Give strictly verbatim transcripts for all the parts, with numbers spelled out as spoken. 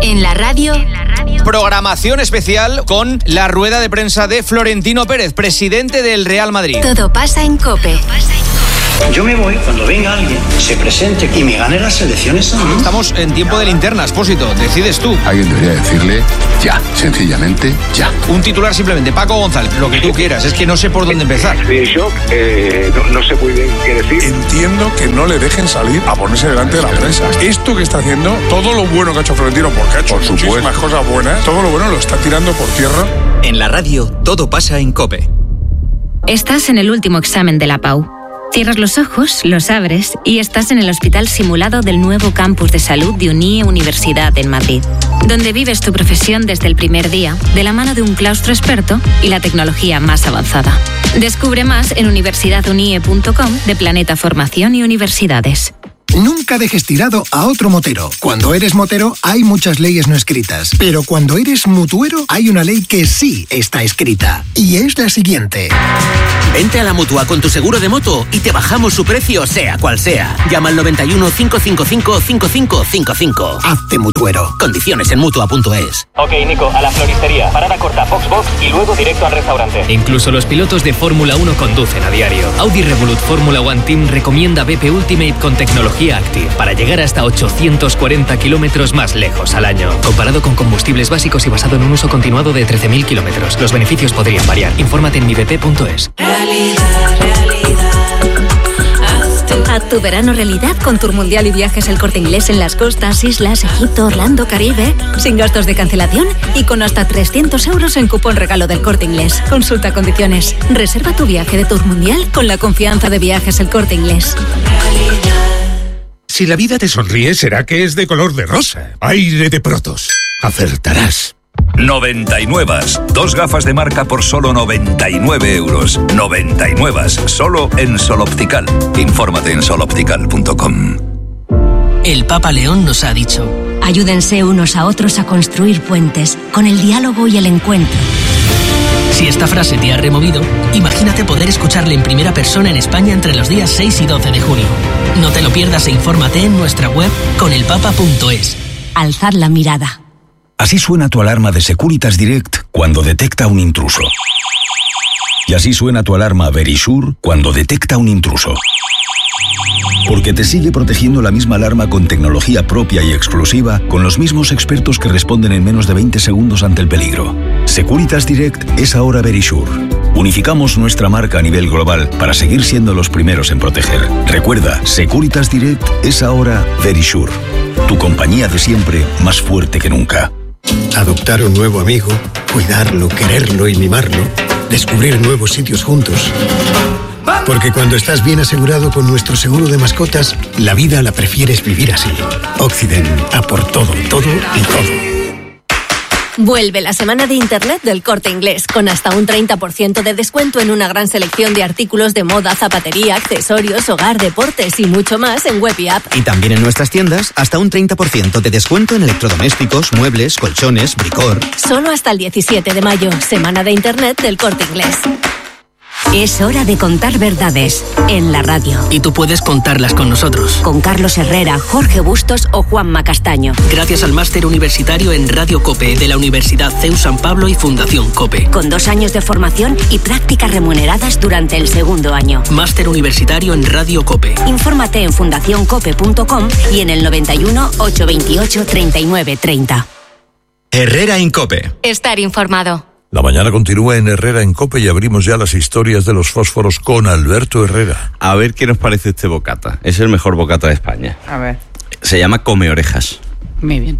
En la radio. Programación especial con la rueda de prensa de Florentino Pérez, presidente del Real Madrid. Todo pasa en COPE. Yo me voy cuando venga alguien, se presente y me gane las elecciones a mí. Estamos en tiempo de linterna, Expósito, decides tú. Alguien debería decirle ya, sencillamente ya. Un titular simplemente, Paco González, lo que tú quieras, es que no sé por dónde empezar. De shock, eh, no, no sé muy bien qué decir. Entiendo que no le dejen salir a ponerse delante de la prensa. Esto que está haciendo, todo lo bueno que ha hecho Florentino, porque ha hecho por muchísimas cosas buenas, todo lo bueno lo está tirando por tierra. En la radio, todo pasa en COPE. Estás en el último examen de la PAU. Cierras los ojos, los abres y estás en el hospital simulado del nuevo campus de salud de UNIE Universidad en Madrid, donde vives tu profesión desde el primer día, de la mano de un claustro experto y la tecnología más avanzada. Descubre más en universidad unie punto com de Planeta Formación y Universidades. Nunca dejes tirado a otro motero. Cuando eres motero hay muchas leyes no escritas, pero cuando eres mutuero hay una ley que sí está escrita, y es la siguiente. Vente a la Mutua con tu seguro de moto y te bajamos su precio sea cual sea. Llama al noventa y uno, cinco cinco cinco, cinco cinco cinco cinco. Hazte mutuero. Condiciones en mutua punto es. Ok, Nico, a la floristería. Parada corta, box box y luego directo al restaurante. Incluso los pilotos de Fórmula uno conducen a diario. Audi Revolut Fórmula One Team recomienda B P Ultimate con tecnología Active para llegar hasta ochocientos cuarenta kilómetros más lejos al año. Comparado con combustibles básicos y basado en un uso continuado de trece mil kilómetros. Los beneficios podrían variar. Infórmate en mi b p punto es. Realidad, realidad. Haz tu verano realidad con Tour Mundial y Viajes El Corte Inglés en las costas, islas, Egipto, Orlando, Caribe, sin gastos de cancelación y con hasta trescientos euros en cupón regalo del Corte Inglés. Consulta condiciones. Reserva tu viaje de Tour Mundial con la confianza de Viajes El Corte Inglés. Si la vida te sonríe, será que es de color de rosa. Aire de Protos. Acertarás. noventa y nueve. Dos gafas de marca por solo noventa y nueve euros. noventa y nueve. Solo en Sol Optical. Infórmate en sol optical punto com. El Papa León nos ha dicho: ayúdense unos a otros a construir puentes con el diálogo y el encuentro. Si esta frase te ha removido, imagínate poder escucharle en primera persona en España entre los días seis y doce de junio. No te lo pierdas e infórmate en nuestra web con el papa punto es. Alzad la mirada. Así suena tu alarma de Securitas Direct cuando detecta un intruso. Y así suena tu alarma Verisure cuando detecta un intruso. Porque te sigue protegiendo la misma alarma con tecnología propia y exclusiva, con los mismos expertos que responden en menos de veinte segundos ante el peligro. Securitas Direct es ahora Verisure. Unificamos nuestra marca a nivel global para seguir siendo los primeros en proteger. Recuerda, Securitas Direct es ahora Verisure. Tu compañía de siempre, más fuerte que nunca. Adoptar un nuevo amigo, cuidarlo, quererlo y mimarlo. Descubrir nuevos sitios juntos. Porque cuando estás bien asegurado con nuestro seguro de mascotas, la vida la prefieres vivir así. Occident, a por todo, todo y todo. Vuelve la semana de Internet del Corte Inglés, con hasta un treinta por ciento de descuento en una gran selección de artículos de moda, zapatería, accesorios, hogar, deportes y mucho más en web y app. Y también en nuestras tiendas, hasta un treinta por ciento de descuento en electrodomésticos, muebles, colchones, bricor. Solo hasta el diecisiete de mayo, semana de Internet del Corte Inglés. Es hora de contar verdades en la radio. Y tú puedes contarlas con nosotros. Con Carlos Herrera, Jorge Bustos o Juanma Castaño. Gracias al máster universitario en Radio COPE de la Universidad C E U San Pablo y Fundación COPE. Con dos años de formación y prácticas remuneradas durante el segundo año. Máster universitario en Radio COPE. Infórmate en fundación cope punto com y en el noventa y uno, ochocientos veintiocho, treinta y nueve treinta. Herrera en COPE. Estar informado. La mañana continúa en Herrera en COPE y abrimos ya las historias de los fósforos con Alberto Herrera. A ver qué nos parece este bocata. Es el mejor bocata de España. A ver. Se llama Come Orejas. Muy bien.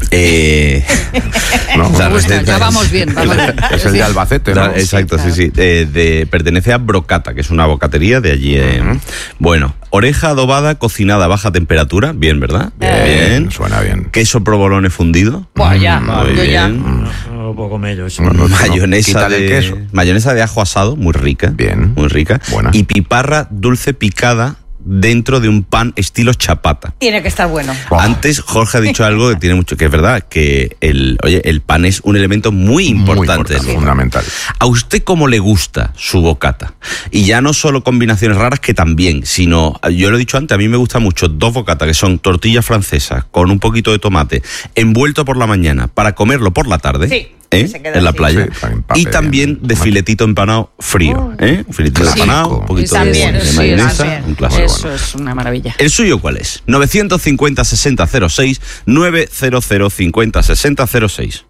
Eh, no, me gusta, ya vamos bien, vamos bien. Es el de Albacete, ¿no? Exacto, sí, sí. Eh, de, pertenece a Brocata, que es una bocatería de allí. Eh. Uh-huh. Bueno, oreja adobada, cocinada a baja temperatura. Bien, ¿verdad? Bien. bien. Suena bien. Queso provolone fundido. Buah, ya, muy yo bien. ya. Mm. No puedo comer yo eso. No, no, no. Mayonesa, Quítale de, el queso. mayonesa de ajo asado, muy rica. Bien. Muy rica. Buena. Y piparra dulce picada dentro de un pan estilo chapata. Tiene que estar bueno. Antes Jorge ha dicho algo que tiene mucho que es verdad, que el, oye, el pan es un elemento muy importante. Muy importante, fundamental. ¿A usted cómo le gusta su bocata? Y ya no solo combinaciones raras, que también, sino, yo lo he dicho antes, a mí me gusta mucho dos bocatas, que son tortillas francesas con un poquito de tomate, envuelto por la mañana, para comerlo por la tarde. Sí. ¿Eh? En la así. playa. Sí, y también de filetito empanado frío. ¿eh? Un filetito sí. empanado, un poquito también, de, de sí, mayonesa. Un clásico. Eso bueno. es una maravilla. ¿El suyo cuál es? novecientos cincuenta sesenta cero seis, novecientos cincuenta sesenta cero seis.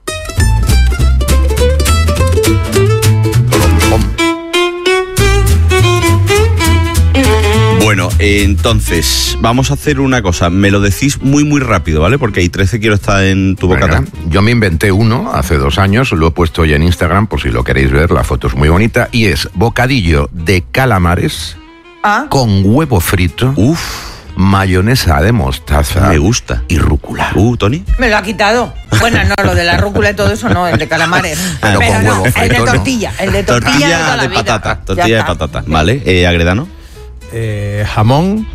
Bueno, eh, entonces, vamos a hacer una cosa. Me lo decís muy, muy rápido, ¿vale? Porque hay trece quiero estar en tu bocata. Venga, yo me inventé uno hace dos años, lo he puesto ya en Instagram, por si lo queréis ver, la foto es muy bonita, y es bocadillo de calamares ¿Ah? con huevo frito, uf, mayonesa de mostaza. Me gusta. Y rúcula. Uh, Tony. Me lo ha quitado. Bueno, no, lo de la rúcula y todo eso no, el de calamares. Pero, Pero con no, huevo el frito, de tortilla, ¿no? el de tortilla, tortilla de toda la de vida. patata, Ya tortilla de está. patata. Vale, eh, Agredano. Eh, jamón,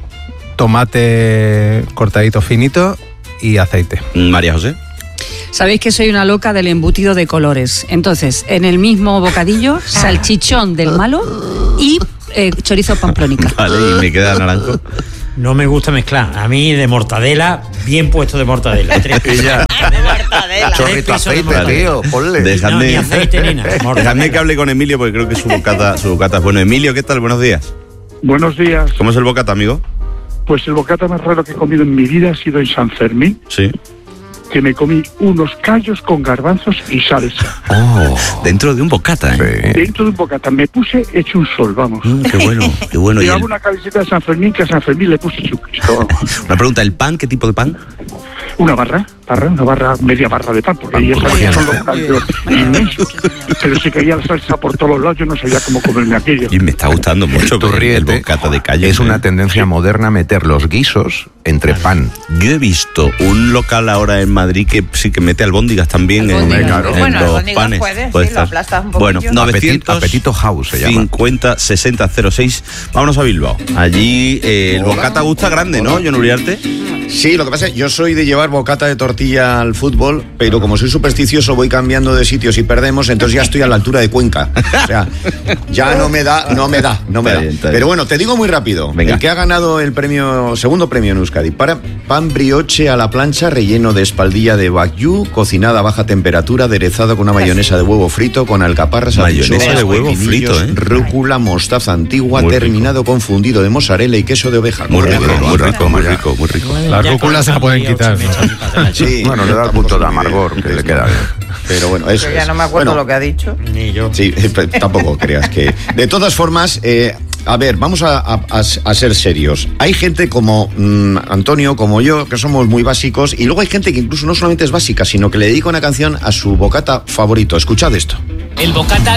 tomate cortadito finito y aceite. María José. Sabéis que soy una loca del embutido de colores. Entonces, en el mismo bocadillo, salchichón del malo y eh, chorizo pamplónica. Vale, y me queda naranjo. No me gusta mezclar. A mí de mortadela, bien puesto de mortadela. Tres Y ya. Mortadela. Chorrito aceite, tío, ponle. Dejadme, No, ni aceite ni nada. dejadme que hable con Emilio, porque creo que su bocata, su bocata es bueno. Emilio, ¿qué tal? Buenos días. Buenos días. ¿Cómo es el bocata, amigo? Pues el bocata más raro que he comido en mi vida ha sido en San Fermín, Sí. que me comí unos callos con garbanzos y salsa. Oh, dentro de un bocata, ¿eh? Dentro de un bocata. Me puse hecho un sol, vamos. Mm, qué bueno, qué bueno. Y Llevaba el- una camiseta de San Fermín que a San Fermín le puse Jesucristo, vamos. Una pregunta, ¿el pan? ¿Qué tipo de pan? Una barra, barra, una barra, media barra de pan, porque ya sabes que son los callos inmensos. Pero si caía la salsa por todos los lados, yo no sabía cómo comerme aquello. Y me está gustando mucho Tú el, el ríete. bocata de calle. Es una tendencia moderna meter los guisos entre pan. Yo he visto un local ahora en Madrid que sí que mete albóndigas también en, Albóndigas. en Bueno, los albóndigas panes. puede, Puede sí, lo estar. aplastas un Bueno, poquillo. novecientos Apetito House se llama. cincuenta sesenta cero seis. Vámonos a Bilbao. Allí eh, el bocata gusta grande, ¿no, John Uriarte? Sí, lo que pasa es que yo soy de llevar bocata de tortilla al fútbol, pero como soy supersticioso voy cambiando de sitios y perdemos, entonces ya estoy a la altura de Cuenca. O sea, ya no me da, no me da, no me Está da. bien, está bien. Pero bueno, te digo muy rápido, Venga. el que ha ganado el premio, segundo premio en Euskadi, para pan brioche a la plancha, relleno de espaldilla de wagyu, cocinada a baja temperatura, aderezado con una mayonesa de huevo frito, con alcaparras, Mayonesa anchoas, de huevo pepinillos, frito, ¿eh? rúcula, mostaza antigua, Muy rico. terminado con fundido de mozzarella y queso de oveja. Muy Correcto. rico, muy rico, muy rico, muy rico. Las rúculas se la pueden quitar, ¿no? Sí, Bueno, le da el punto de amargor que le queda bien. Pero bueno, eso Yo ya es. no me acuerdo Bueno, lo que ha dicho. Ni yo. Sí, tampoco creas que... De todas formas, eh, a ver, vamos a, a- a ser serios. Hay gente como mm, Antonio, como yo, que somos muy básicos, y luego hay gente que incluso no solamente es básica, sino que le dedica una canción a su bocata favorito. Escuchad esto. El bocata